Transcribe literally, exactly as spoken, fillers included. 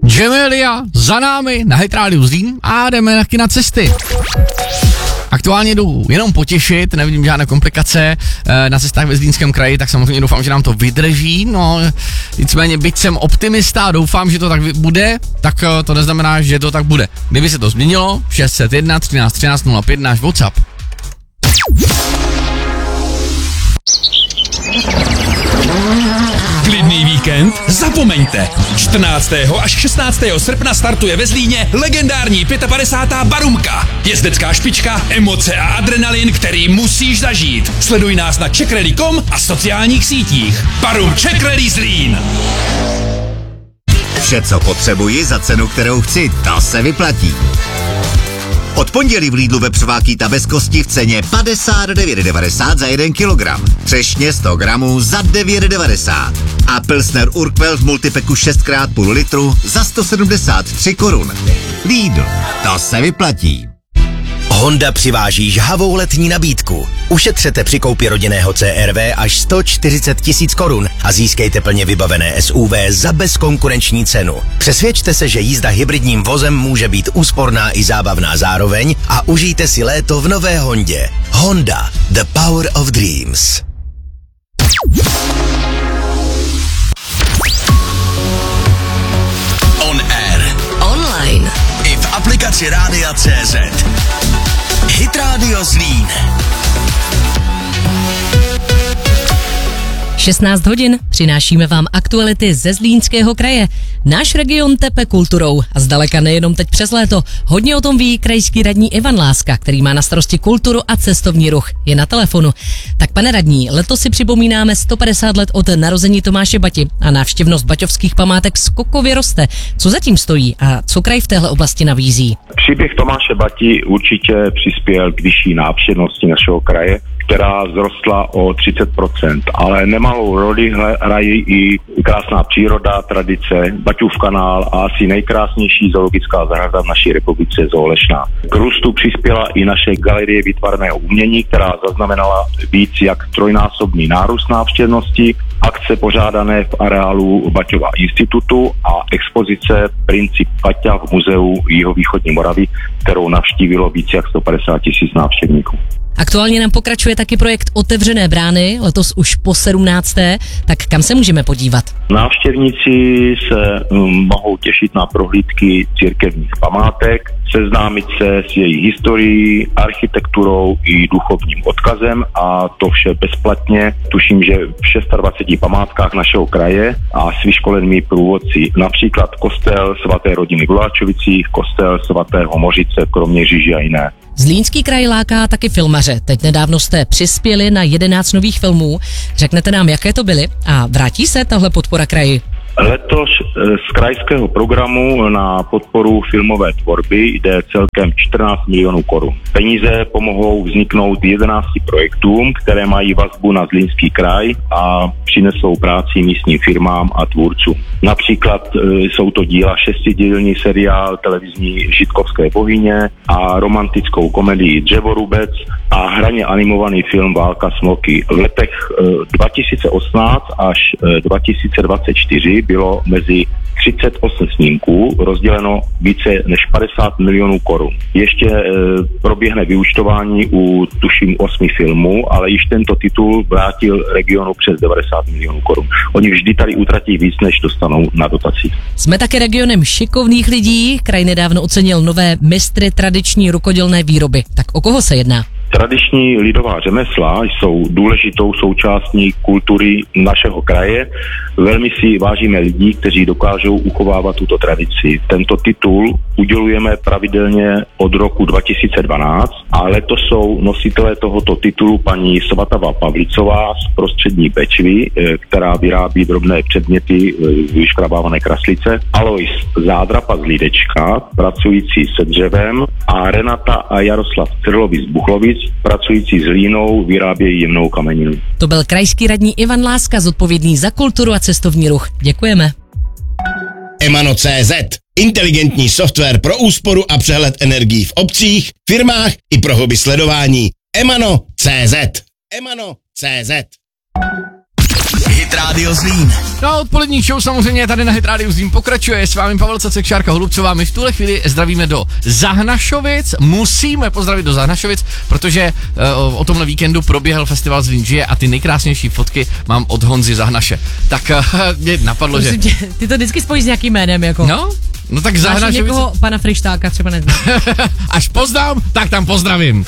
Jamelia za námi na Hit Radio Zlín a jdeme taky na cesty. Aktuálně jdu jenom potěšit, nevidím žádné komplikace na cestách ve Zlínském kraji, tak samozřejmě doufám, že nám to vydrží, no nicméně byť jsem optimista a doufám, že to tak bude, tak to neznamená, že to tak bude. Kdyby se to změnilo, šest set jedna třináct třináct nula pět náš WhatsApp. Klidný víkend? Zapomeňte! čtrnáctého až šestnáctého srpna startuje ve Zlíně legendární padesátá pátá Barumka. Jezdecká špička, emoce a adrenalin, který musíš zažít. Sleduj nás na czech rally tečka com a sociálních sítích. Barum Czech Rally Zlín. Vše, co potřebuji za cenu, kterou chci, to se vyplatí. Od pondělí v Lidlu vepřová ta bez kosti v ceně padesát devět devadesát za jeden kilogram. Třešně sto gramů za devět devadesát. A Pilsner Urquell v multipeku šest krát půl litru za sto sedmdesát tři korun. Lidl, to se vyplatí. Honda přiváží žhavou letní nabídku. Ušetřete při koupi rodinného C R V až sto čtyřicet tisíc korun a získejte plně vybavené S U V za bezkonkurenční cenu. Přesvědčte se, že jízda hybridním vozem může být úsporná i zábavná zároveň a užijte si léto v nové Hondě. Honda, the power of dreams. On air. Online. I v aplikaci Rádia tečka cé zet. Hit Radio Zlín. šestnáct hodin přinášíme vám aktuality ze Zlínského kraje. Náš region tepe kulturou a zdaleka nejenom teď přes léto. Hodně o tom ví krajský radní Ivan Láska, který má na starosti kulturu a cestovní ruch. Je na telefonu. Tak pane radní, letos si připomínáme sto padesát let od narození Tomáše Bati a návštěvnost baťovských památek skokově roste. Co zatím stojí a co kraj v téhle oblasti nabízí? Příběh Tomáše Bati určitě přispěl k vyšší návštěvnosti našeho kraje, která zrostla o třicet procent, ale nemalou roli hrají i krásná příroda, tradice, Baťův kanál a asi nejkrásnější zoologická zahrada v naší republice Zoolešná. K růstu přispěla i naše galerie výtvarného umění, která zaznamenala víc jak trojnásobný nárůst návštěvnosti, akce pořádané v areálu Baťova institutu a expozice Princip Baťa v muzeu Jihovýchodní Moravy, kterou navštívilo víc jak sto padesát tisíc návštěvníků. Aktuálně nám pokračuje taky projekt Otevřené brány, letos už po sedmnácté. Tak kam se můžeme podívat? Návštěvníci se um, mohou těšit na prohlídky církevních památek, seznámit se s její historií, architekturou i duchovním odkazem a to vše bezplatně. Tuším, že v dvaceti šesti památkách našeho kraje a s vyškolenými průvodci. Například kostel svaté rodiny v Luháčovicích, kostel svatého Mořice, Kroměříži a jiné. Zlínský kraj láká taky filmaře. Teď nedávno jste přispěli na jedenáct nových filmů. Řeknete nám, jaké to byly a vrátí se tahle podpora kraji? Letos z krajského programu na podporu filmové tvorby jde celkem čtrnáct milionů korun. Peníze pomohou vzniknout jedenácti projektům, které mají vazbu na Zlínský kraj a přinesou práci místním firmám a tvůrcům. Například jsou to díla šestidílný seriál televizní Žitkovské bohyně a romantickou komedii Dřevorubec a hraně animovaný film Válka smoky. V letech dva tisíce osmnáct až dva tisíce dvacet čtyři bylo mezi třicet osm snímků rozděleno více než padesát milionů korun. Ještě e, proběhne vyúčtování u tuším osmi filmů, ale již tento titul vrátil regionu přes devadesát milionů korun. Oni vždy tady utratí víc, než dostanou na dotaci. Jsme také regionem šikovných lidí. Kraj nedávno ocenil nové mistry tradiční rukodělné výroby. Tak o koho se jedná? Tradiční lidová řemesla jsou důležitou součástí kultury našeho kraje. Velmi si vážíme lidí, kteří dokážou uchovávat tuto tradici. Tento titul udělujeme pravidelně od roku dva tisíce dvanáct a letos jsou nositelé tohoto titulu paní Svatava Pavlicová z Prostřední Bečvy, která vyrábí drobné předměty, vyškrabávané kraslice, Alois Zádrapa z Lídečka, pracující se dřevem, a Renata a Jaroslav Crlovi z Buchlovic, pracující s hlínou, vyrábějí jemnou kameninu. To byl krajský radní Ivan Láska, zodpovědný za kulturu a cestovní ruch. Děkujeme. Emano tečka cé zet. Inteligentní software pro úsporu a přehled energií v obcích, firmách i pro hobby sledování. Emano tečka cé zet. Emano tečka cé zet. Hit Hit Radio Zlín. No, odpolední show samozřejmě tady na Hit Radio Zlín pokračuje. S vámi Pavel Cacek, Šárka Holubcová. My v tuhle chvíli zdravíme do Zahnašovic. Musíme pozdravit do Zahnašovic, protože uh, o tomhle víkendu proběhl festival Zlín žije a ty nejkrásnější fotky mám od Honzy Zahnaše. Tak uh, mě napadlo, Prosím že... Tě, ty to vždycky spojíš s nějakým jménem, jako. No, no tak Máš Zahnašovic... někoho, pana Frištáka třeba neznám. Až poznám, tak tam pozdravím.